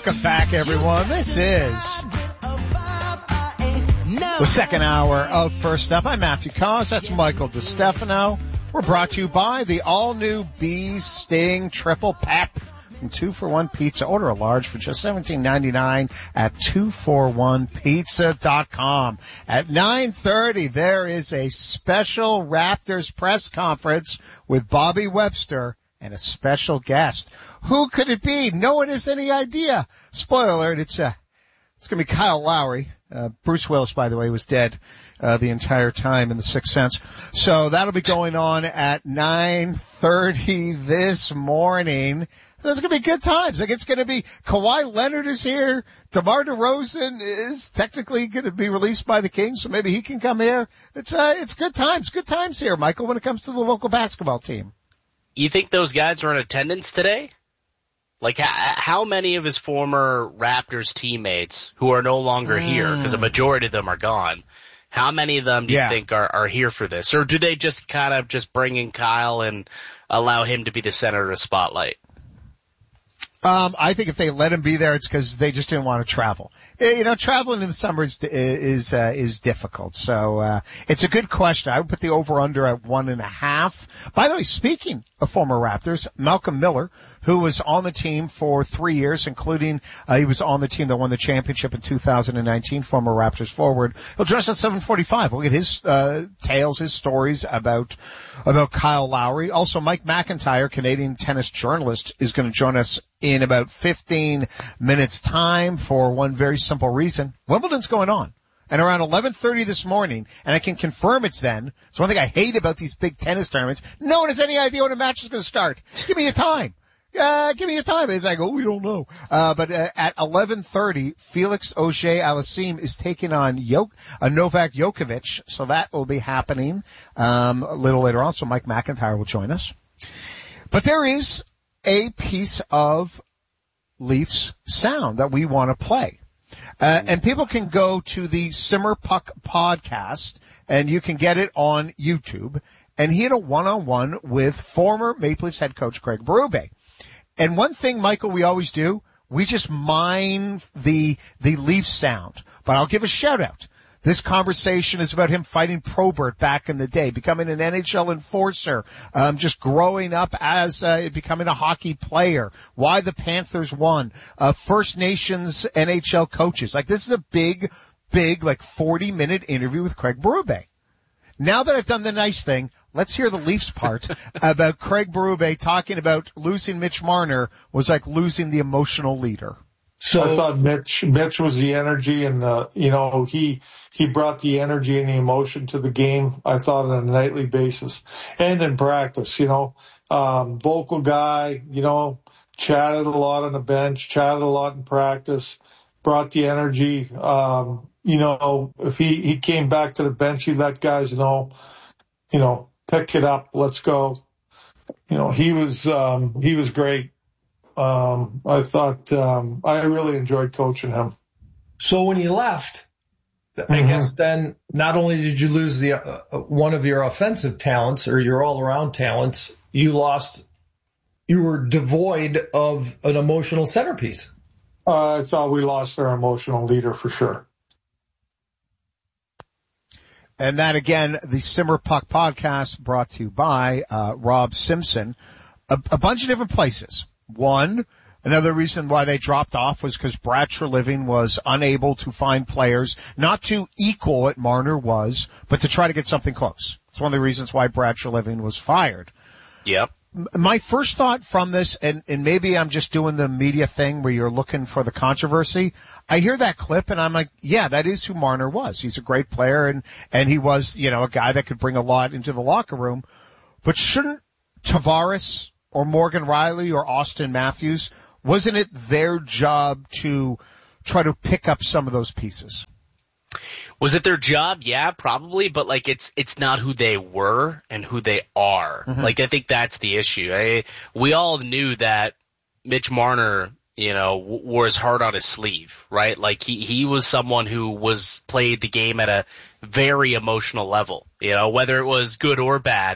Welcome back, everyone. This is the second hour of First Up. I'm Matthew Cause. That's Michael DeStefano. We're brought to you by the all-new Bee Sting Triple Pep from 2-for-1 Pizza. Order a large for just $17.99 at 2for1pizza.com. At 9:30, there is a special Raptors press conference with Bobby Webster and a special guest. Who could it be? No one has any idea. Spoiler alert, it's going to be Kyle Lowry. Bruce Willis, by the way, was dead the entire time in The Sixth Sense. So that'll be going on at 9:30 this morning. So it's going to be good times. Like, it's going to be Kawhi Leonard is here. DeMar DeRozan is technically going to be released by the Kings, so maybe he can come here. It's good times. Good times here, Michael, when it comes to the local basketball team. You think those guys are in attendance today? Like, how many of his former Raptors teammates who are no longer here, because a majority of them are gone, how many of them do you think are here for this? Or do they just kind of just bring in Kyle and allow him to be the center of the spotlight? I think if they let him be there, it's because they just didn't want to travel. You know, traveling in the summer is difficult. So, it's a good question. I would put the over-under at 1.5. By the way, speaking of former Raptors, Malcolm Miller, who was on the team for 3 years, including, he was on the team that won the championship in 2019, former Raptors forward. He'll join us at 7:45. We'll get his, tales, his stories about Kyle Lowry. Also, Mike McIntyre, Canadian tennis journalist, is going to join us in about 15 minutes time for one very simple reason. Wimbledon's going on. And around 11:30 this morning, and I can confirm it's then. So one thing I hate about these big tennis tournaments, no one has any idea when a match is going to start. Give me a time. Give me a time. It's like, we don't know. But at 11:30, Felix Auger-Aliassime is taking on Novak Djokovic. So that will be happening, a little later on. So Mike McIntyre will join us. But there is a piece of Leafs sound that we want to play. And people can go to the Simmer Puck podcast, and you can get it on YouTube. And he had a one-on-one with former Maple Leafs head coach Craig Berube. And one thing, Michael, we always do, we just mine the Leafs sound. But I'll give a shout-out. This conversation is about him fighting Probert back in the day, becoming an NHL enforcer, just growing up as becoming a hockey player, why the Panthers won, First Nations NHL coaches. Like, this is a big, like 40-minute interview with Craig Berube. Now that I've done the nice thing, let's hear the Leafs part about Craig Berube talking about losing Mitch Marner was like losing the emotional leader. So I thought Mitch was the energy and he brought the energy and the emotion to the game. I thought on a nightly basis and in practice, vocal guy, chatted a lot on the bench, chatted a lot in practice, brought the energy. If he came back to the bench, he let guys know, pick it up, let's go. He was great. I thought, I really enjoyed coaching him. So when you left, I guess then not only did you lose the, one of your offensive talents or your all around talents, you were devoid of an emotional centerpiece. I thought we lost our emotional leader for sure. And that again, the Simmer Puck podcast brought to you by, Rob Simpson, a bunch of different places. One, another reason why they dropped off was because Brad Treliving was unable to find players, not to equal what Marner was, but to try to get something close. It's one of the reasons why Brad Treliving was fired. Yep. My first thought from this, and maybe I'm just doing the media thing where you're looking for the controversy. I hear that clip and I'm like, yeah, that is who Marner was. He's a great player and he was, a guy that could bring a lot into the locker room. But shouldn't Tavares or Morgan Riley or Austin Matthews, wasn't it their job to try to pick up some of those pieces? Was it their job? Yeah, probably, but it's not who they were and who they are. Mm-hmm. I think that's the issue. We all knew that Mitch Marner, wore his heart on his sleeve, right? He was someone who played the game at a very emotional level, whether it was good or bad.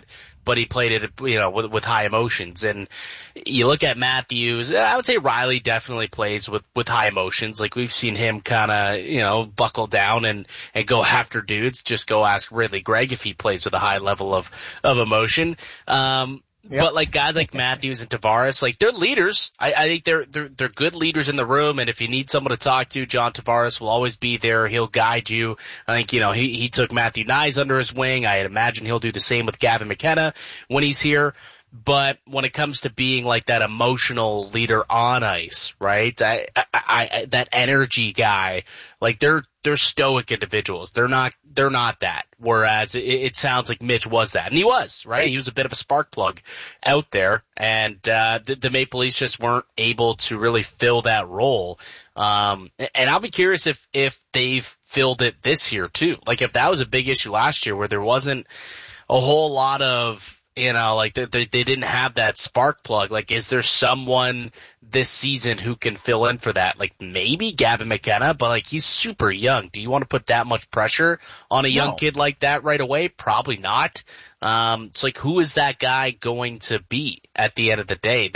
but he played it, with high emotions. And you look at Matthews, I would say Riley definitely plays with high emotions. Like we've seen him kind of, buckle down and go after dudes. Just go ask Ridley Gregg if he plays with a high level of emotion. Yep. But like guys like Matthews and Tavares, like they're leaders. I think they're good leaders in the room. And if you need someone to talk to, John Tavares will always be there. He'll guide you. I think, he took Matthew Nyes under his wing. I imagine he'll do the same with Gavin McKenna when he's here. But when it comes to being like that emotional leader on ice, right? That energy guy, like they're stoic individuals. They're not that. Whereas it sounds like Mitch was that. And he was, right? He was a bit of a spark plug out there. And, the Maple Leafs just weren't able to really fill that role. And I'll be curious if they've filled it this year too. Like if that was a big issue last year where there wasn't a whole lot of, like they didn't have that spark plug. Like, is there someone this season who can fill in for that? Like maybe Gavin McKenna, but like he's super young. Do you want to put that much pressure on a young kid like that right away? Probably not. It's like, who is that guy going to be at the end of the day?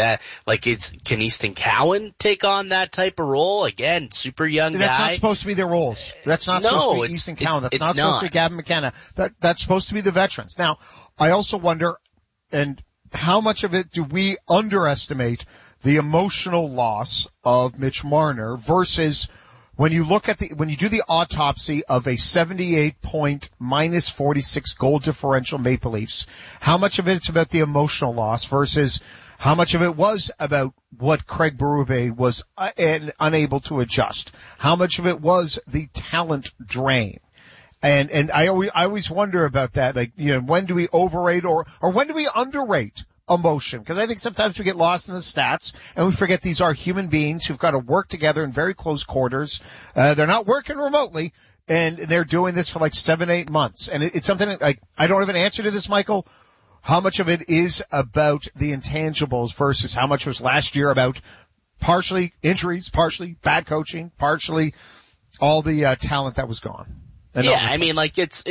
Can Easton Cowan take on that type of role? Again, super young guy. That's not supposed to be their roles. That's not supposed to be Easton Cowan. That's not supposed to be Gavin McKenna. That's supposed to be the veterans. Now, I also wonder, and how much of it do we underestimate the emotional loss of Mitch Marner versus when you look at when you do the autopsy of a 78-point minus 46 goal differential Maple Leafs, how much of it's about the emotional loss versus how much of it was about what Craig Berube was unable to adjust? How much of it was the talent drain? And I always wonder about that. Like, when do we overrate or when do we underrate emotion? Because I think sometimes we get lost in the stats and we forget these are human beings who've got to work together in very close quarters. They're not working remotely and they're doing this for like 7-8 months. And it's something like, I don't have an answer to this, Michael. How much of it is about the intangibles versus how much was last year about partially injuries, partially bad coaching, partially all the talent that was gone? Yeah, I mean, like it's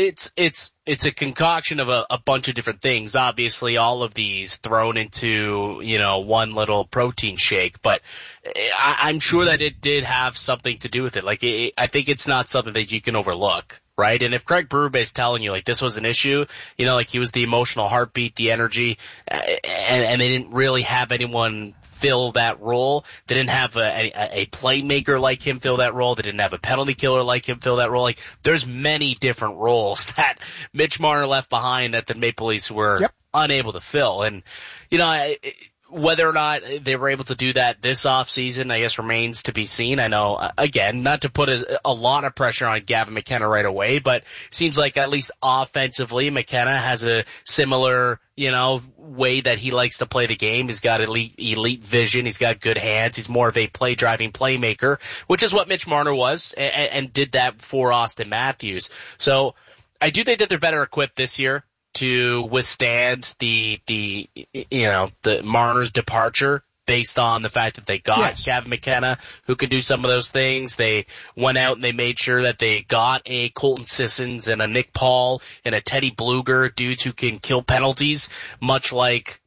a concoction of a bunch of different things. Obviously, all of these thrown into, one little protein shake, but I'm sure that it did have something to do with it. Like, I think it's not something that you can overlook, right? And if Craig Berube is telling you, like, this was an issue, like he was the emotional heartbeat, the energy, and they didn't really have anyone fill that role. They didn't have a playmaker like him fill that role. They didn't have a penalty killer like him fill that role. Like, there's many different roles that Mitch Marner left behind that the Maple Leafs were unable to fill. And, whether or not they were able to do that this offseason, I guess, remains to be seen. I know, again, not to put a lot of pressure on Gavin McKenna right away, but seems like at least offensively, McKenna has a similar, way that he likes to play the game. He's got elite vision. He's got good hands. He's more of a play-driving playmaker, which is what Mitch Marner was and did that for Austin Matthews. So I do think that they're better equipped this year to withstand the Marner's departure based on the fact that they got Gavin McKenna, who could do some of those things. They went out and they made sure that they got a Colton Sissons and a Nick Paul and a Teddy Bluger, dudes who can kill penalties, much like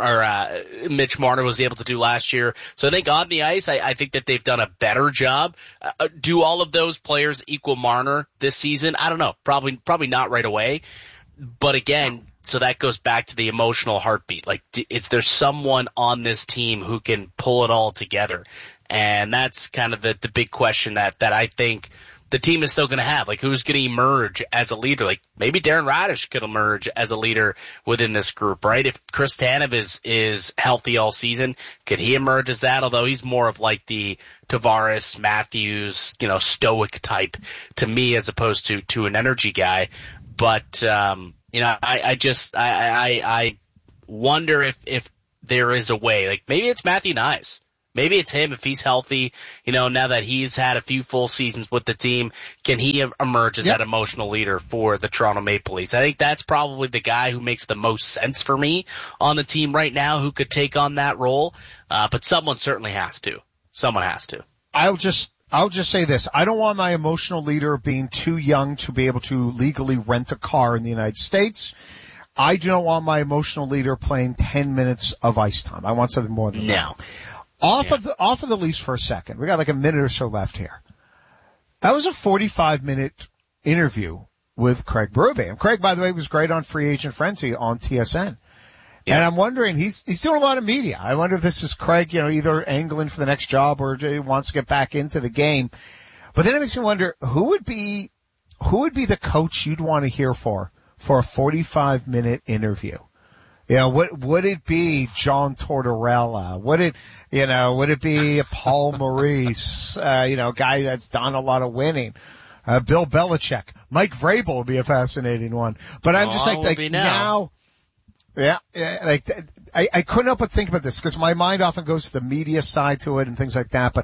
Mitch Marner was able to do last year. So I think on the ice, I think that they've done a better job. Do all of those players equal Marner this season? I don't know. Probably not right away. But again, so that goes back to the emotional heartbeat. Like, is there someone on this team who can pull it all together? And that's kind of the big question that I think the team is still going to have. Like, who's going to emerge as a leader? Like, maybe Darren Radish could emerge as a leader within this group, right? If Chris Tanev is healthy all season, could he emerge as that? Although he's more of like the Tavares, Matthews, stoic type to me as opposed to an energy guy. But, I wonder if there is a way. Like, maybe it's Matthew Nyes. Maybe it's him if he's healthy, now that he's had a few full seasons with the team. Can he emerge as that emotional leader for the Toronto Maple Leafs? I think that's probably the guy who makes the most sense for me on the team right now who could take on that role. But someone certainly has to. Someone has to. I'll just say this. I don't want my emotional leader being too young to be able to legally rent a car in the United States. I do not want my emotional leader playing 10 minutes of ice time. I want something more than that. Off of the Leafs for a second. We got like a minute or so left here. That was a 45-minute interview with Craig Berube. And Craig, by the way, was great on Free Agent Frenzy on TSN. Yeah. And I'm wondering, he's doing a lot of media. I wonder if this is Craig, either angling for the next job or he wants to get back into the game. But then it makes me wonder, who would be the coach you'd want to hear for a 45-minute interview? Would it be John Tortorella? Would it be Paul Maurice? A guy that's done a lot of winning. Bill Belichick. Mike Vrabel would be a fascinating one. But I'm just now. Yeah, I couldn't help but think about this because my mind often goes to the media side to it and things like that. But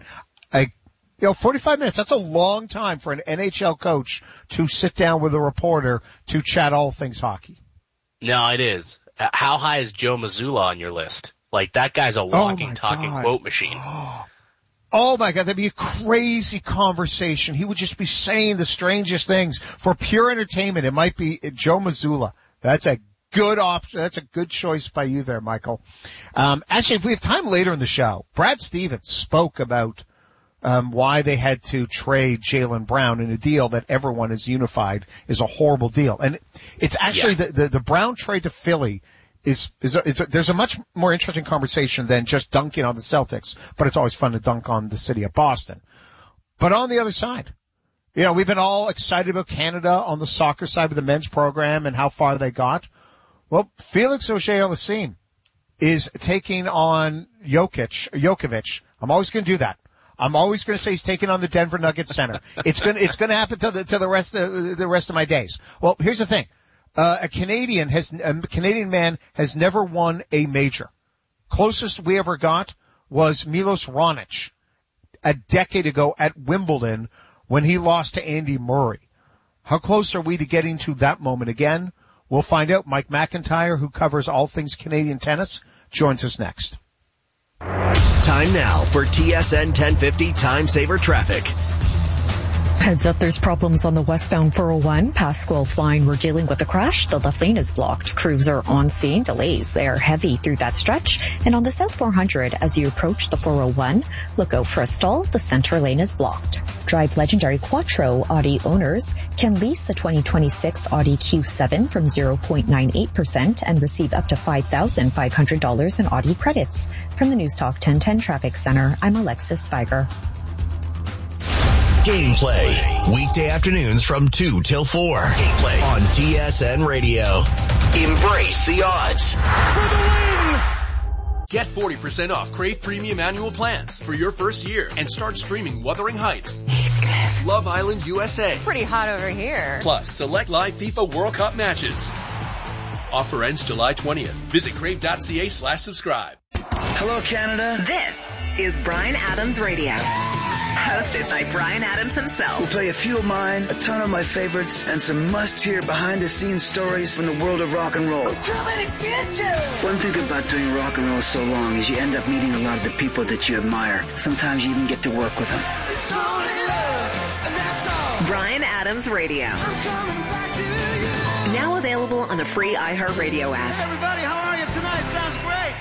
45 minutes, that's a long time for an NHL coach to sit down with a reporter to chat all things hockey. No, it is. How high is Joe Mazzulla on your list? Like, that guy's a walking, talking quote machine. Oh my God, that'd be a crazy conversation. He would just be saying the strangest things. For pure entertainment, it might be Joe Mazzulla. That's a good option. That's a good choice by you there, Michael. Actually, if we have time later in the show, Brad Stevens spoke about why they had to trade Jaylen Brown in a deal that everyone is unified is a horrible deal. And it's actually the Brown trade to Philly there's a much more interesting conversation than just dunking on the Celtics, but it's always fun to dunk on the city of Boston. But on the other side, we've been all excited about Canada on the soccer side of the men's program and how far they got. Well, Felix Auger-Aliassime is taking on Jokovic. I'm always going to do that. I'm always going to say he's taking on the Denver Nuggets center. It's going to happen to the rest of my days. Well, here's the thing. A Canadian man has never won a major. Closest we ever got was Milos Raonic a decade ago at Wimbledon when he lost to Andy Murray. How close are we to getting to that moment again? We'll find out. Mike McIntyre, who covers all things Canadian tennis, joins us next. Time now for TSN 1050 Time Saver Traffic. Heads up, there's problems on the westbound 401. Past Guelph line, we're dealing with a crash. The left lane is blocked. Crews are on scene. Delays, they're heavy through that stretch. And on the South 400, as you approach the 401, look out for a stall. The center lane is blocked. Drive legendary Quattro Audi owners can lease the 2026 Audi Q7 from 0.98% and receive up to $5,500 in Audi credits. From the News Talk 1010 Traffic Center, I'm Alexis Spiger. Gameplay, weekday afternoons from 2 till 4. Gameplay on TSN Radio. Embrace the odds. For the win! Get 40% off Crave Premium annual plans for your first year and start streaming Wuthering Heights, Love Island USA. Pretty hot over here. Plus, select live FIFA World Cup matches. Offer ends July 20th. Visit crave.ca/subscribe. Hello, Canada. This is Bryan Adams Radio. Hosted by Bryan Adams himself. We'll play a few of mine, a ton of my favorites, and some must-hear behind-the-scenes stories from the world of rock and roll. I'm coming to get you! One thing about doing rock and roll so long is you end up meeting a lot of the people that you admire. Sometimes you even get to work with them. It's only love, and that's all. Bryan Adams Radio. I'm coming back to you. Now available on the free iHeartRadio app. Hey everybody, how are you tonight? Sounds great.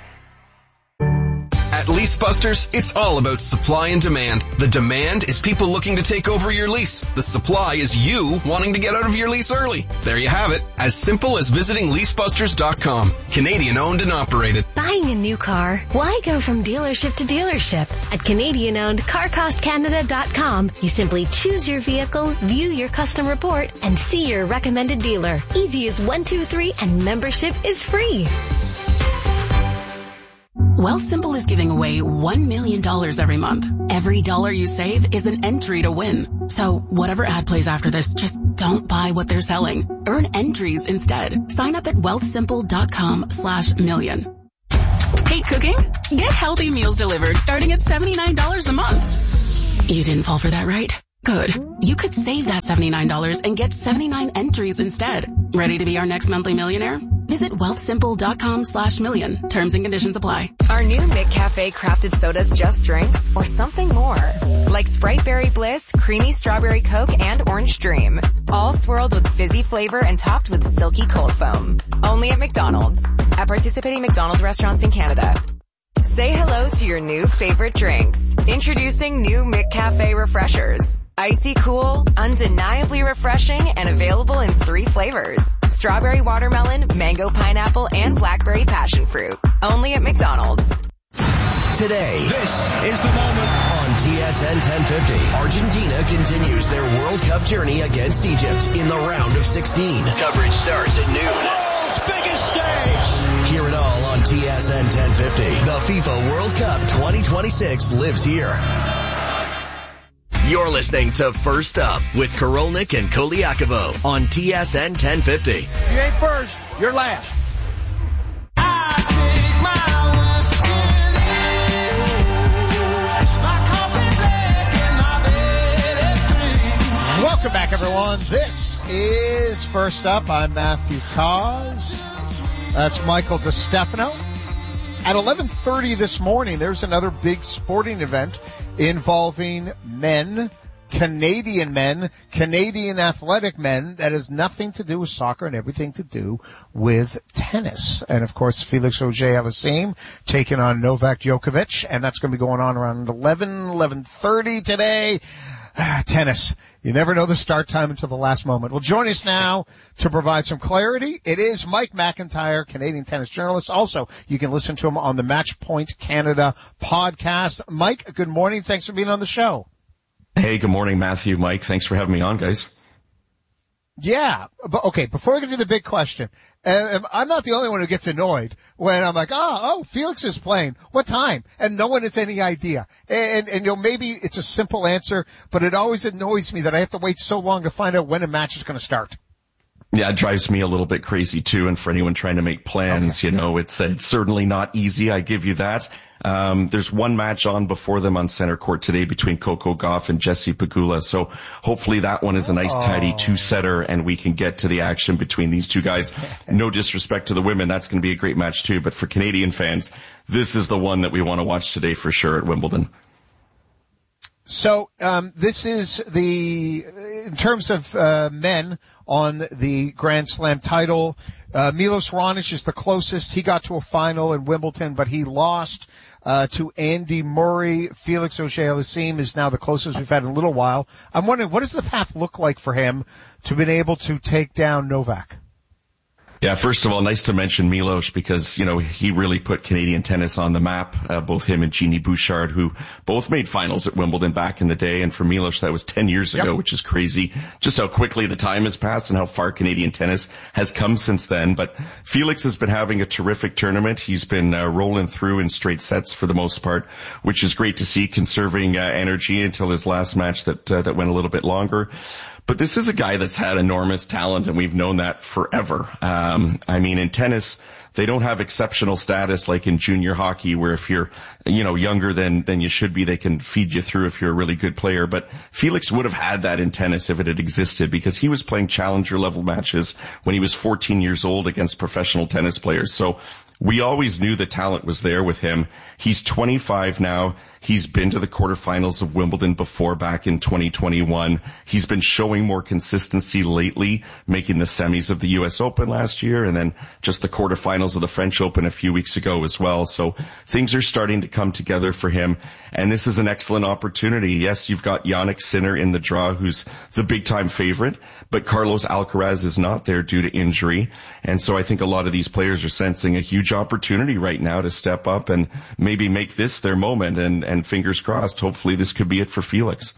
At Lease Busters, it's all about supply and demand. The demand is people looking to take over your lease. The supply is you wanting to get out of your lease early. There you have it. As simple as visiting leasebusters.com. Canadian owned and operated. Buying a new car? Why go from dealership to dealership? At Canadian owned CarCostCanada.com, you simply choose your vehicle, view your custom report, and see your recommended dealer. Easy as 1, 2, 3, and membership is free. Wealthsimple is giving away $1 million every month. Every dollar you save is an entry to win. So whatever ad plays after this, just don't buy what they're selling. Earn entries instead. Sign up at wealthsimple.com/million. Hate cooking? Get healthy meals delivered starting at $79 a month. You didn't fall for that, right? Good. You could save that $79 and get 79 entries instead. Ready to be our next monthly millionaire? Visit wealthsimple.com/million. Terms and conditions apply. Are new McCafe crafted sodas just drinks or something more? Like Sprite Berry Bliss, Creamy Strawberry Coke, and Orange Dream. All swirled with fizzy flavor and topped with silky cold foam. Only at McDonald's. At participating McDonald's restaurants in Canada. Say hello to your new favorite drinks. Introducing new McCafe Refreshers. Icy cool, undeniably refreshing, and available in 3 flavors. Strawberry watermelon, mango pineapple, and blackberry passion fruit. Only at McDonald's. Today, this is the moment on TSN 1050. Argentina continues their World Cup journey against Egypt in the round of 16. Coverage starts at noon. The world's biggest stage. Hear it all on TSN 1050. The FIFA World Cup 2026 lives here. You're listening to First Up with Korolnik and Koliakovo on TSN 1050. You ain't first, you're last. Welcome back, everyone. This is First Up. I'm Matthew Cause. That's Michael DeStefano. At 11:30 this morning, there's another big sporting event involving men, Canadian athletic men, that has nothing to do with soccer and everything to do with tennis. And of course, Felix Auger-Aliassime taking on Novak Djokovic, and that's going to be going on around 11:30 today. Tennis. You never know the start time until the last moment. Well, join us now to provide some clarity. It is Mike McIntyre, Canadian tennis journalist. Also, you can listen to him on the Match Point Canada podcast. Mike, good morning. Thanks for being on the show. Hey, good morning, Matthew. Mike, thanks for having me on, guys. Yeah, but okay, before we get to the big question, I'm not the only one who gets annoyed when I'm like, oh, Felix is playing. What time? And no one has any idea. And you know, maybe it's a simple answer, but it always annoys me that I have to wait so long to find out when a match is going to start. Yeah, it drives me a little bit crazy too. And for anyone trying to make plans, okay, you know, it's certainly not easy. I give you that. There's one match on before them on center court today between Coco Gauff and Jessie Pegula. So hopefully that one is a nice tidy 2-setter and we can get to the action between these two guys. No disrespect to the women. That's going to be a great match too. But for Canadian fans, this is the one that we want to watch today for sure at Wimbledon. So, this is in terms of, men on the Grand Slam title, Milos Raonic is the closest. He got to a final in Wimbledon, but he lost, to Andy Murray. Felix Auger-Aliassime is now the closest we've had in a little while. I'm wondering, what does the path look like for him to be able to take down Novak? Yeah, first of all, nice to mention Milos because, you know, he really put Canadian tennis on the map, both him and Genie Bouchard, who both made finals at Wimbledon back in the day. And for Milos, that was 10 years ago, which is crazy. Just how quickly the time has passed and how far Canadian tennis has come since then. But Felix has been having a terrific tournament. He's been rolling through in straight sets for the most part, which is great to see, conserving energy until his last match that went a little bit longer. But this is a guy that's had enormous talent, and we've known that forever. I mean, in tennis, they don't have exceptional status like in junior hockey, where if you're, you know, younger than you should be, they can feed you through if you're a really good player. But Felix would have had that in tennis if it had existed, because he was playing challenger level matches when he was 14 years old against professional tennis players. So we always knew the talent was there with him. He's 25 now. He's been to the quarterfinals of Wimbledon before, back in 2021. He's been showing more consistency lately, making the semis of the US Open last year and then just the quarterfinals of the French Open a few weeks ago as well. So things are starting to come together for him, and this is an excellent opportunity. Yes, you've got Jannik Sinner in the draw, who's the big time favorite, but Carlos Alcaraz is not there due to injury. And so I think a lot of these players are sensing a huge opportunity right now to step up and maybe make this their moment, and fingers crossed, hopefully this could be it for Felix.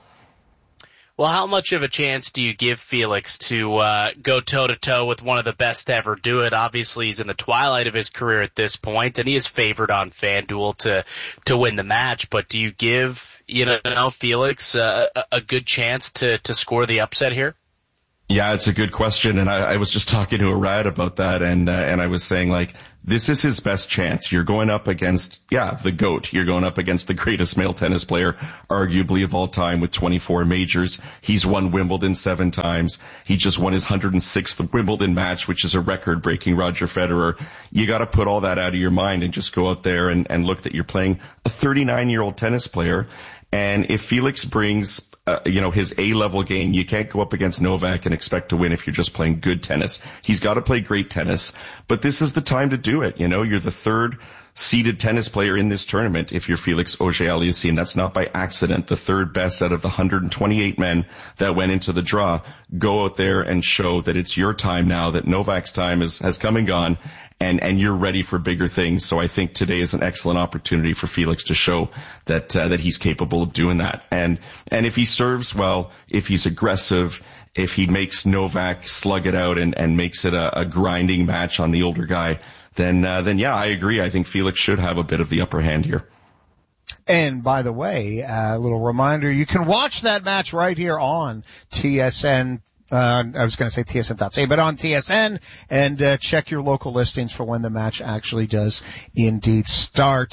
Well, how much of a chance do you give Felix to go toe-to-toe with one of the best to ever do it? Obviously, he's in the twilight of his career at this point, and he is favored on FanDuel to win the match. But do you give, Felix a good chance to score the upset here? Yeah, it's a good question. And I was just talking to Arad about that. And I was saying, like, this is his best chance. You're going up against, the GOAT. You're going up against the greatest male tennis player, arguably of all time, with 24 majors. He's won Wimbledon 7 times. He just won his 106th Wimbledon match, which is a record breaking Roger Federer. You got to put all that out of your mind and just go out there and look that you're playing a 39-year-old tennis player. And if Felix brings, his A-level game, you can't go up against Novak and expect to win if you're just playing good tennis. He's got to play great tennis, but this is the time to do it. You're the third seeded tennis player in this tournament if you're Felix Auger-Aliassime. That's not by accident. The third best out of the 128 men that went into the draw. Go out there and show that it's your time now, that Novak's time has come and gone, and you're ready for bigger things. So I think today is an excellent opportunity for Felix to show that he's capable of doing that. And if he serves well, if he's aggressive, if he makes Novak slug it out and makes it a grinding match on the older guy, then yeah, I agree. I think Felix should have a bit of the upper hand here. And by the way, a little reminder, you can watch that match right here on TSN. I was going to say TSN.ca, but on TSN, and check your local listings for when the match actually does indeed start.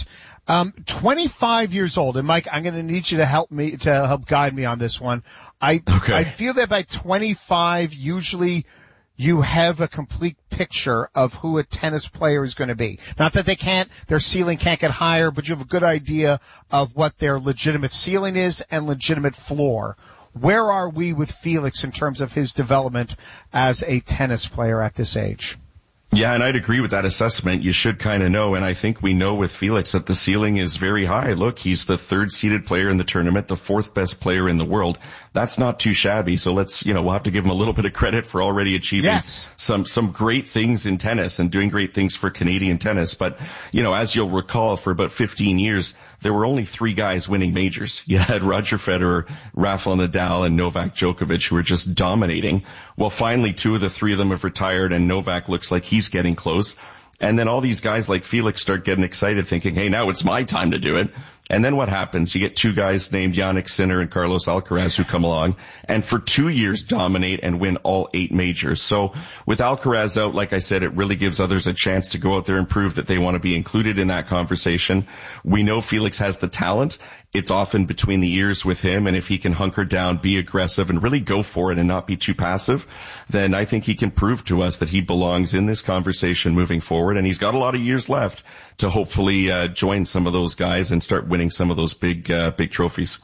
25 years old, and Mike, I'm going to need you to help guide me on this one. I feel that by 25, usually you have a complete picture of who a tennis player is going to be. Not that their ceiling can't get higher, but you have a good idea of what their legitimate ceiling is and legitimate floor. Where are we with Felix in terms of his development as a tennis player at this age? Yeah, and I'd agree with that assessment. You should kind of know, and I think we know with Felix that the ceiling is very high. Look, he's the third seeded player in the tournament, the fourth best player in the world. That's not too shabby. So we'll have to give him a little bit of credit for already achieving some great things in tennis and doing great things for Canadian tennis. But, as you'll recall, for about 15 years, there were only 3 guys winning majors. You had Roger Federer, Rafael Nadal, and Novak Djokovic, who were just dominating. Well, finally, 2 of the 3 of them have retired, and Novak looks like he's getting close. And then all these guys like Felix start getting excited thinking, hey, now it's my time to do it. And then what happens? You get 2 guys named Jannik Sinner and Carlos Alcaraz who come along and for 2 years dominate and win all 8 majors. So with Alcaraz out, like I said, it really gives others a chance to go out there and prove that they want to be included in that conversation. We know Felix has the talent. It's often between the ears with him, and if he can hunker down, be aggressive, and really go for it and not be too passive, then I think he can prove to us that he belongs in this conversation moving forward, and he's got a lot of years left to hopefully join some of those guys and start winning some of those big trophies.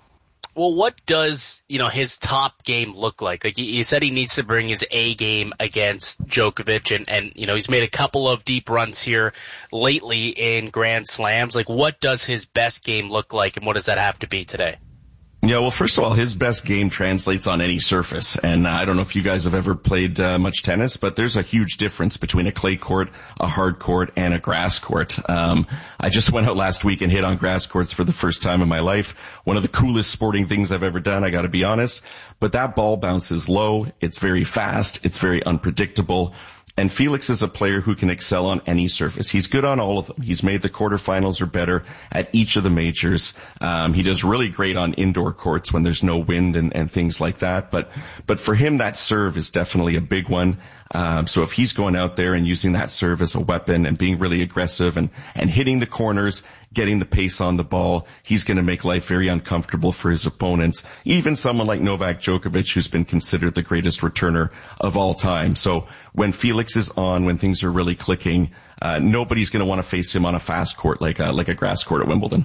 Well, what does, his top game look like? Like you said, he needs to bring his A game against Djokovic and he's made a couple of deep runs here lately in Grand Slams. Like what does his best game look like and what does that have to be today? Yeah, well, first of all, his best game translates on any surface. And I don't know if you guys have ever played much tennis, but there's a huge difference between a clay court, a hard court, and a grass court. I just went out last week and hit on grass courts for the first time in my life. One of the coolest sporting things I've ever done, I got to be honest. But that ball bounces low. It's very fast. It's very unpredictable. And Felix is a player who can excel on any surface. He's good on all of them. He's made the quarterfinals or better at each of the majors. He does really great on indoor courts when there's no wind and things like that. But for him, that serve is definitely a big one. So if he's going out there and using that serve as a weapon and being really aggressive and hitting the corners, getting the pace on the ball, he's going to make life very uncomfortable for his opponents. Even someone like Novak Djokovic, who's been considered the greatest returner of all time. So when Felix is on, when things are really clicking, nobody's going to want to face him on a fast court like a grass court at Wimbledon.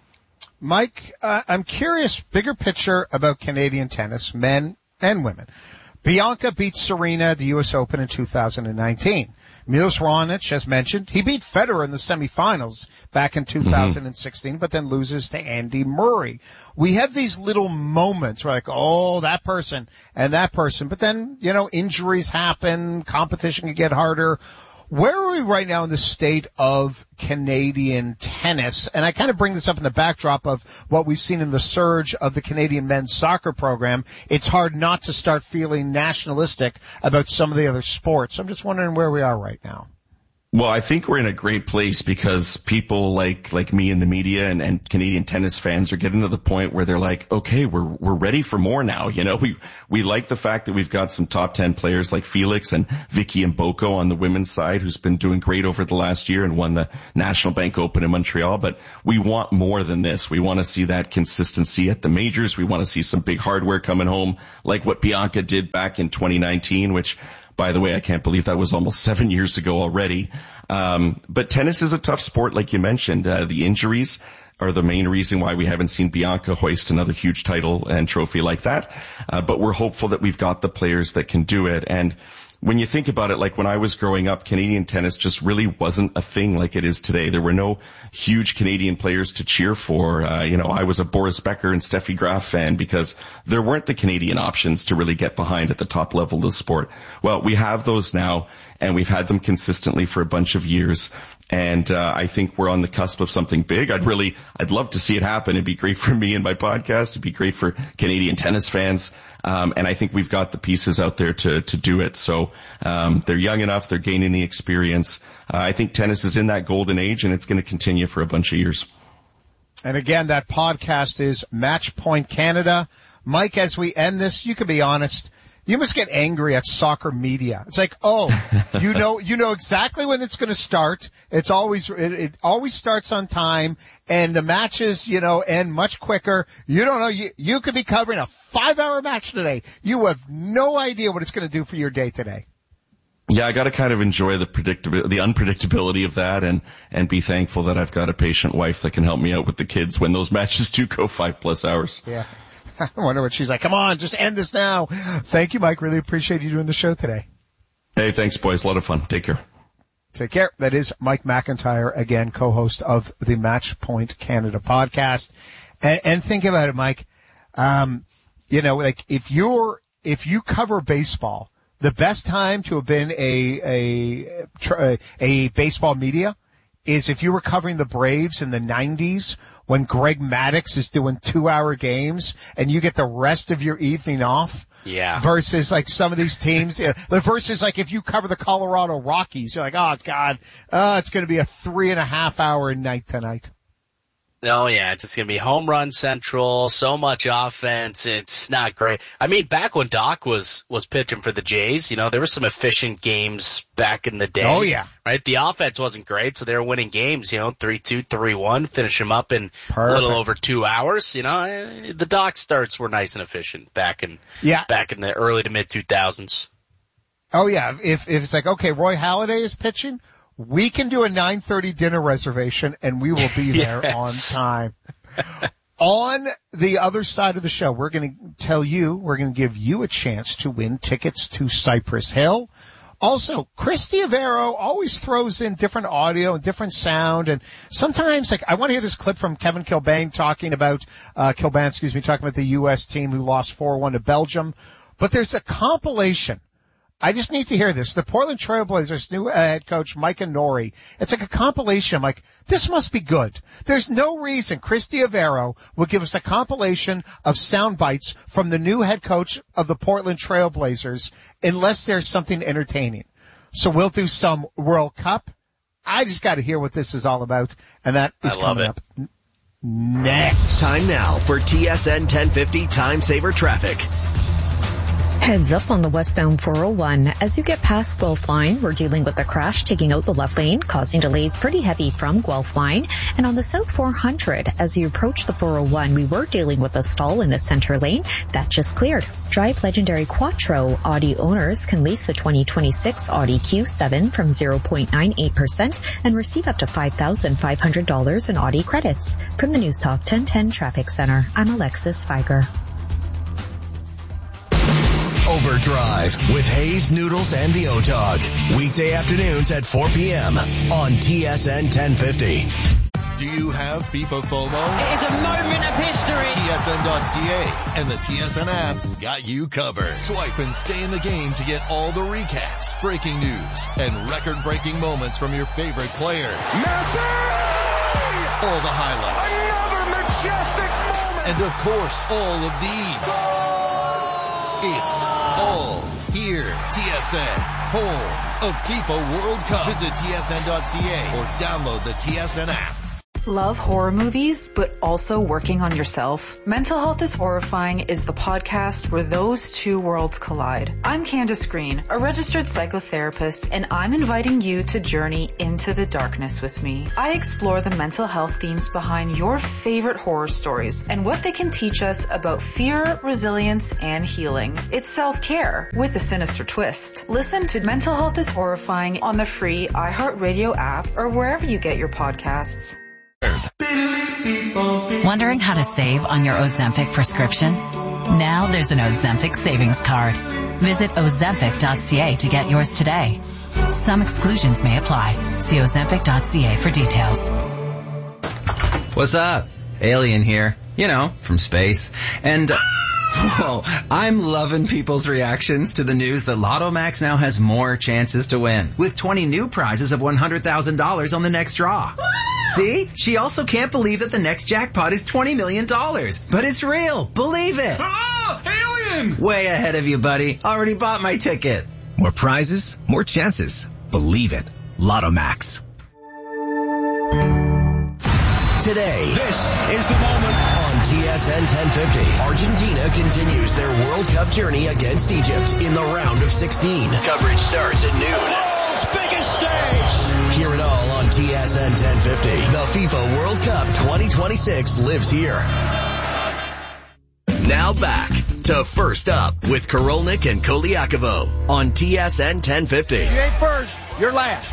Mike, I'm curious, bigger picture about Canadian tennis, men and women. Bianca beat Serena at the U.S. Open in 2019. Milos Raonic, as mentioned, he beat Federer in the semifinals back in 2016, but then loses to Andy Murray. We have these little moments where like, oh, that person and that person, but then, injuries happen, competition can get harder. Where are we right now in the state of Canadian tennis? And I kind of bring this up in the backdrop of what we've seen in the surge of the Canadian men's soccer program. It's hard not to start feeling nationalistic about some of the other sports. I'm just wondering where we are right now. Well, I think we're in a great place because people like me in the media and Canadian tennis fans are getting to the point where they're like, okay, we're ready for more now. You know, we like the fact that we've got some top 10 players like Felix and Vicky Mboko on the women's side, who's been doing great over the last year and won the National Bank Open in Montreal. But we want more than this. We want to see that consistency at the majors. We want to see some big hardware coming home, like what Bianca did back in 2019, which, by the way, I can't believe that was almost 7 years ago already. But tennis is a tough sport, like you mentioned. The injuries are the main reason why we haven't seen Bianca hoist another huge title and trophy like that. But we're hopeful that we've got the players that can do it. And when you think about it, like when I was growing up, Canadian tennis just really wasn't a thing like it is today. There were no huge Canadian players to cheer for. I was a Boris Becker and Steffi Graf fan because there weren't the Canadian options to really get behind at the top level of the sport. Well, we have those now, and we've had them consistently for a bunch of years. And I think we're on the cusp of something big. I'd love to see it happen. It'd be great for me and my podcast. It'd be great for Canadian tennis fans. And I think we've got the pieces out there to do it. So they're young enough. They're gaining the experience. I think tennis is in that golden age, and it's going to continue for a bunch of years. And again, that podcast is Match Point Canada. Mike, as we end this, you can be honest. You must get angry at soccer media. It's like, you know exactly when it's going to start. It always starts on time, and the matches, end much quicker. You don't know. You could be covering a 5-hour match today. You have no idea what it's going to do for your day today. Yeah, I got to kind of enjoy the unpredictability of that, and be thankful that I've got a patient wife that can help me out with the kids when those matches do go 5+ hours. Yeah. I wonder what she's like. Come on, just end this now. Thank you, Mike. Really appreciate you doing the show today. Hey, thanks, boys. A lot of fun. Take care. Take care. That is Mike McIntyre, again, co-host of the Match Point Canada podcast. And think about it, Mike. If you cover baseball, the best time to have been a baseball media is if you were covering the Braves in the 90s when Greg Maddux is doing 2-hour games and you get the rest of your evening off. Yeah. Versus like some of these teams, versus like if you cover the Colorado Rockies, you're like, oh God, it's going to be a 3.5-hour night tonight. Oh yeah, it's just gonna be home run central, so much offense, it's not great. I mean, back when Doc was pitching for the Jays, there were some efficient games back in the day. Oh yeah. Right? The offense wasn't great, so they were winning games, 3-2, 3-1, finish them up in Perfect. A little over 2 hours, The Doc starts were nice and efficient back in the early to mid 2000s. Oh yeah, if it's like, okay, Roy Halladay is pitching, we can do a 9:30 dinner reservation and we will be there on time. On the other side of the show, we're going to give you a chance to win tickets to Cypress Hill. Also, Chris D'Avero always throws in different audio and different sound, and sometimes, I want to hear this clip from Kevin Kilbane talking about the U.S. team who lost 4-1 to Belgium. But there's a compilation. I just need to hear this. The Portland Trailblazers' new head coach, Micah Nori. It's like a compilation. I'm like, this must be good. There's no reason Chris D'Avero will give us a compilation of sound bites from the new head coach of the Portland Trailblazers unless there's something entertaining. So we'll do some World Cup. I just got to hear what this is all about, and that is coming up next. Time now for TSN 1050 Time Saver Traffic. Heads up on the westbound 401. As you get past Guelph Line, we're dealing with a crash taking out the left lane, causing delays pretty heavy from Guelph Line. And on the South 400, as you approach the 401, we were dealing with a stall in the center lane. That just cleared. Drive Legendary Quattro. Audi owners can lease the 2026 Audi Q7 from 0.98% and receive up to $5,500 in Audi credits. From the News Talk 1010 Traffic Center, I'm Alexis Feiger. Overdrive with Hayes, Noodles, and the O-Dog. Weekday afternoons at 4 p.m. on TSN 1050. Do you have FIFA FOMO? It is a moment of history. TSN.ca and the TSN app got you covered. Swipe and stay in the game to get all the recaps, breaking news, and record-breaking moments from your favorite players. Messi! All the highlights. Another majestic moment! And of course, all of these. It's all here. TSN, home of FIFA World Cup. Visit tsn.ca or download the TSN app. Love horror movies, but also working on yourself? Mental Health is Horrifying is the podcast where those two worlds collide. I'm Candace Green, a registered psychotherapist, and I'm inviting you to journey into the darkness with me. I explore the mental health themes behind your favorite horror stories and what they can teach us about fear, resilience, and healing. It's self-care with a sinister twist. Listen to Mental Health is Horrifying on the free iHeartRadio app or wherever you get your podcasts. Wondering how to save on your Ozempic prescription? Now there's an Ozempic savings card. Visit Ozempic.ca to get yours today. Some exclusions may apply. See Ozempic.ca for details. What's up? Alien here. You know, from space. And, whoa, I'm loving people's reactions to the news that Lotto Max now has more chances to win, with 20 new prizes of $100,000 on the next draw. See? She also can't believe that the next jackpot is $20 million. But it's real. Believe it. Oh, alien! Way ahead of you, buddy. Already bought my ticket. More prizes, more chances. Believe it. Lotto Max. Today, this is the moment on TSN 1050. Argentina continues their World Cup journey against Egypt in the round of 16. Coverage starts at noon. The world's biggest stage. Hear it all on TSN 1050. The FIFA World Cup 2026 lives here. Now back to First Up with Korolnik and Koliakovo on TSN 1050. You ain't first, you're last.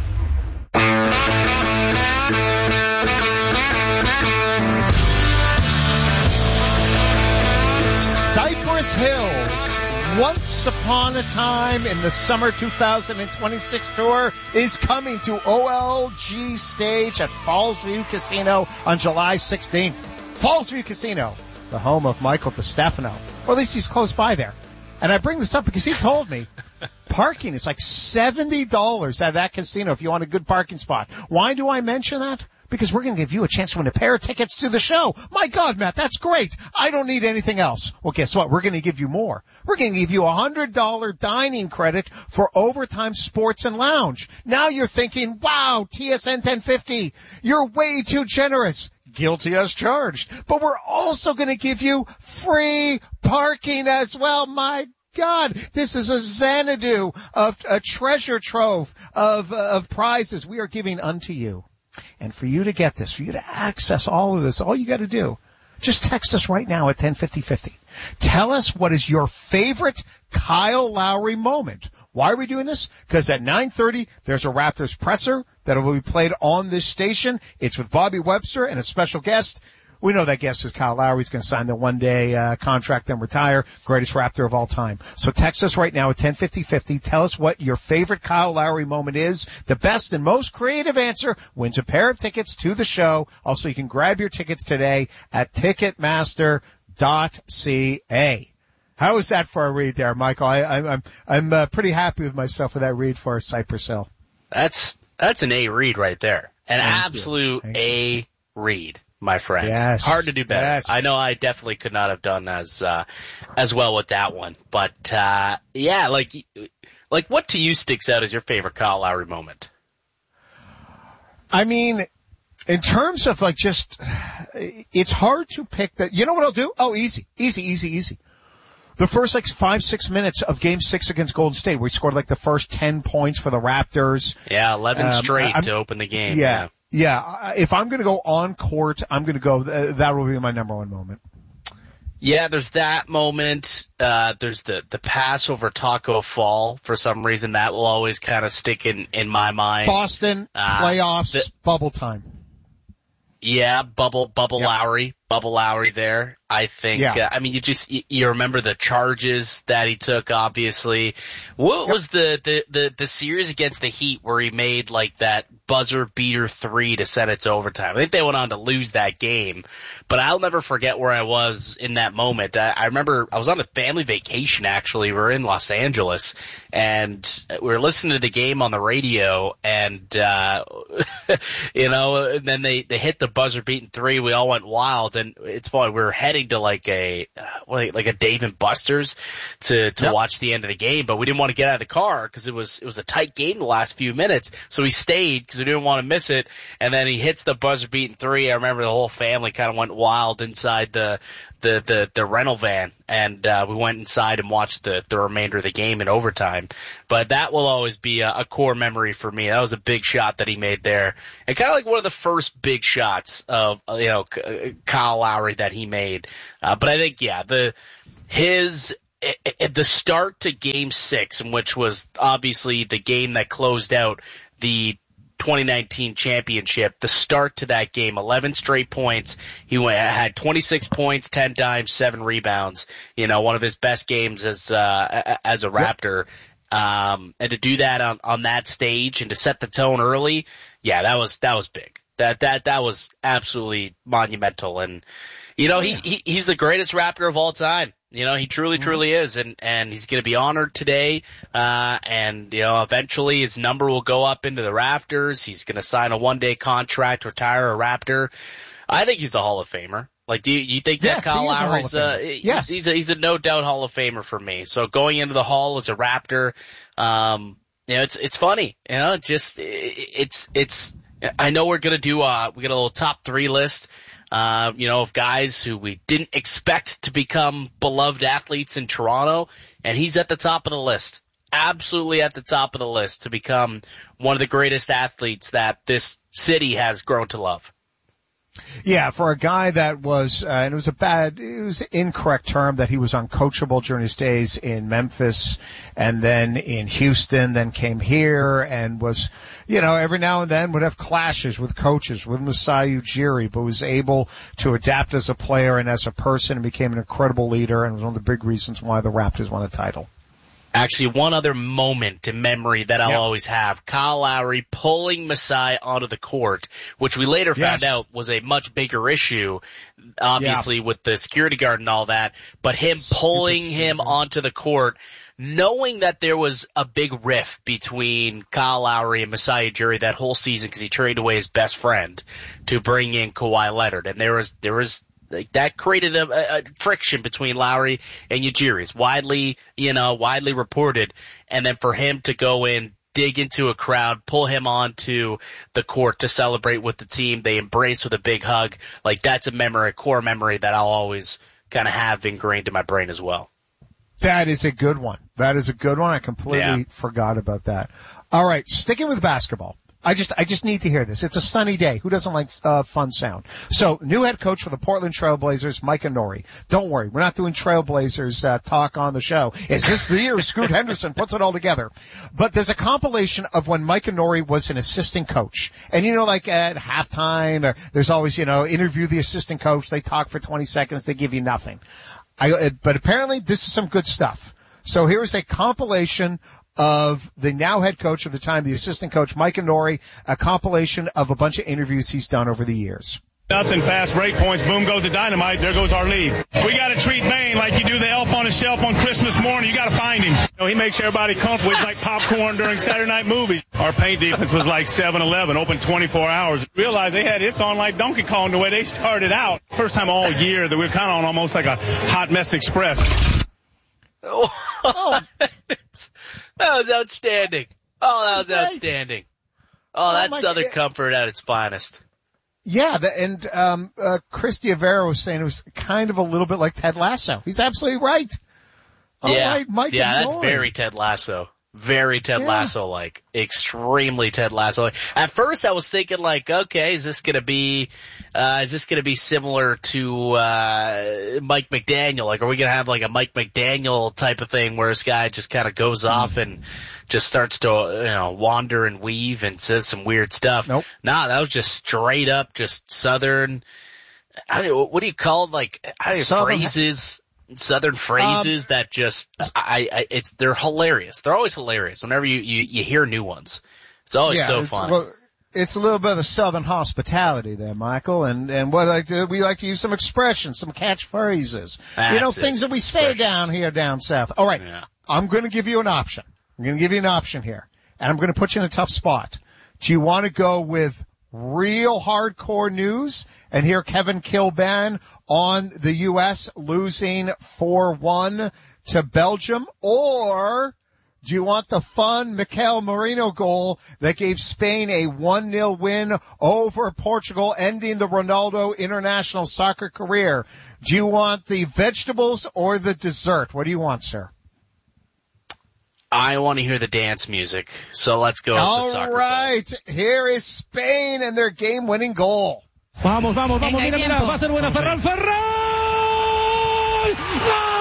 Cypress Hills, once upon a time in the summer 2026 tour, is coming to OLG Stage at Fallsview Casino on July 16th. Fallsview Casino, the home of Michael DeStefano. Or at least he's close by there. And I bring this up because he told me parking is like $70 at that casino if you want a good parking spot. Why do I mention that? Because we're going to give you a chance to win a pair of tickets to the show. My God, Matt, that's great. I don't need anything else. Well, guess what? We're going to give you more. We're going to give you a $100 dining credit for Overtime Sports and Lounge. Now you're thinking, wow, TSN 1050, you're way too generous. Guilty as charged. But we're also going to give you free parking as well. My God, this is a Xanadu of a treasure trove of prizes we are giving unto you. And for you to get this, for you to access all of this, all you got to do, just text us right now at 105050. Tell us what is your favorite Kyle Lowry moment. Why are we doing this? Because at 9:30, there's a Raptors presser that will be played on this station. It's with Bobby Webster and a special guest. We know that guest is Kyle Lowry. He's going to sign the one-day contract, then retire. Greatest Raptor of all time. So text us right now at 105050. Tell us what your favorite Kyle Lowry moment is. The best and most creative answer wins a pair of tickets to the show. Also, you can grab your tickets today at Ticketmaster.ca. How was that for a read there, Michael? I'm pretty happy with myself with that read for Cypress Hill. That's an A read right there. An absolute A read. My friends. Yes. Hard to do better. Yes. I know I definitely could not have done as well with that one. But, yeah, like what to you sticks out as your favorite Kyle Lowry moment? I mean, in terms of like just, it's hard to pick that. You know what I'll do? Oh, easy. The first 5-6 minutes of Game 6 against Golden State, where he scored like the first 10 points for the Raptors. Yeah, 11 straight to open the game. Yeah. If I'm going to go on court, I'm going to go, that will be my number one moment. Yeah, there's that moment. There's the pass over Taco Fall. For some reason, that will always kind of stick in my mind. Boston, playoffs, bubble time. Yeah, Bubble Lowry. Bubble Lowry there. I think, I mean, you remember the charges that he took, obviously. What was the series against the Heat where he made like that buzzer beater 3 to send it to overtime? I think they went on to lose that game, but I'll never forget where I was in that moment. I remember I was on a family vacation, actually. We were in Los Angeles and we were listening to the game on the radio and, and then they hit the buzzer beating 3. We all went wild and it's funny. We were heading heading to like a Dave & Buster's to watch the end of the game, but we didn't want to get out of the car because it was a tight game the last few minutes. So we stayed because we didn't want to miss it. And then he hits the buzzer beating 3. I remember the whole family kind of went wild inside the rental van, and we went inside and watched the remainder of the game in overtime. But that will always be a core memory for me. That was a big shot that he made there, and kind of like one of the first big shots of Kyle Lowry that he made. But I think the start to Game 6, which was obviously the game that closed out the 2019 championship, the start to that game, 11 straight points. He had 26 points, 10 dimes, 7 rebounds. One of his best games as a Raptor. And to do that on that stage and to set the tone early, that was big. That was absolutely monumental. And he's the greatest Raptor of all time. He truly is, and he's going to be honored today. And eventually his number will go up into the rafters. He's going to sign a 1-day contract, retire a Raptor. I think he's a Hall of Famer. Like, do you think that Kyle Lowry's yes, he's a no doubt Hall of Famer for me. So going into the Hall as a Raptor, it's funny. It's I know we're going to do we got a little top 3 list. Of guys who we didn't expect to become beloved athletes in Toronto, and he's at the top of the list. Absolutely at the top of the list to become one of the greatest athletes that this city has grown to love. Yeah, for a guy that was, and it was an incorrect term, that he was uncoachable during his days in Memphis and then in Houston, then came here and was, every now and then would have clashes with coaches, with Masai Ujiri, but was able to adapt as a player and as a person and became an incredible leader and was one of the big reasons why the Raptors won a title. Actually, one other moment in memory that I'll always have, Kyle Lowry pulling Masai onto the court, which we later found out was a much bigger issue, obviously with the security guard and all that, but him pulling him onto the court, knowing that there was a big rift between Kyle Lowry and Masai Ujiri that whole season because he traded away his best friend to bring in Kawhi Leonard, and there was that created a friction between Lowry and Ujiri. It's widely reported. And then for him to go in, dig into a crowd, pull him onto the court to celebrate with the team, they embrace with a big hug. Like, that's a core memory that I'll always kind of have ingrained in my brain as well. That is a good one. I completely forgot about that. All right. Sticking with basketball. I just need to hear this. It's a sunny day. Who doesn't like fun sound? So, new head coach for the Portland Trailblazers, Micah Nori. Don't worry, we're not doing Trailblazers talk on the show. Is this the year Scoot Henderson puts it all together? But there's a compilation of when Micah Nori was an assistant coach. And like at halftime, there's always, interview the assistant coach. They talk for 20 seconds. They give you nothing. But apparently this is some good stuff. So here is a compilation of the now head coach of the time, the assistant coach, Micah Nori, a compilation of a bunch of interviews he's done over the years. Nothing, fast break points, boom goes the dynamite, there goes our lead. We got to treat Bane like you do the elf on the shelf on Christmas morning. You got to find him. He makes everybody comfortable. He's like popcorn during Saturday night movies. Our paint defense was like 7-Eleven, open 24 hours. Realized they had hits on like Donkey Kong the way they started out. First time all year that we were kind of on almost like a hot mess express. Oh, that was outstanding. Outstanding. Oh, that's Southern comfort at its finest. Yeah, Chris Diavera was saying it was kind of a little bit like Ted Lasso. He's absolutely right. Right, Mike. Yeah, that's very Ted Lasso. Very Ted Lasso-like. Extremely Ted Lasso-like. At first I was thinking like, okay, is this gonna be similar to, Mike McDaniel? Like, are we gonna have like a Mike McDaniel type of thing where this guy just kind of goes off and just starts to, wander and weave and says some weird stuff? Nope. Nah, that was just straight up, just Southern, what do you call it? Like, phrases? Southern phrases that just, they're hilarious. They're always hilarious whenever you hear new ones. It's always so fun. Well, it's a little bit of a Southern hospitality there, Michael, and we like to use some expressions, some catchphrases. Things that we say down here, down south. All right. Yeah. I'm going to give you an option. I'm going to give you an option here, and I'm going to put you in a tough spot. Do you want to go with real hardcore news and hear Kevin Kilbane on the U.S. losing 4-1 to Belgium? Or do you want the fun Mikel Merino goal that gave Spain a 1-0 win over Portugal, ending the Ronaldo international soccer career? Do you want the vegetables or the dessert? What do you want, sir? I want to hear the dance music, so let's go with the soccer All right, here is Spain and their game-winning goal. Vamos, mira, va a ser buena Ferran. ¡Gol!